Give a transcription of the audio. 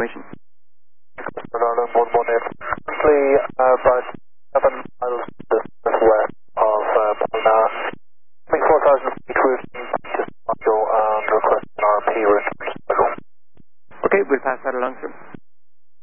information. Bernardo 118. Currently about 7 miles to the west of Palna. Make 4,000 feet routing to Sligo and request an RP return to Sligo. Okay, we'll pass that along, sir.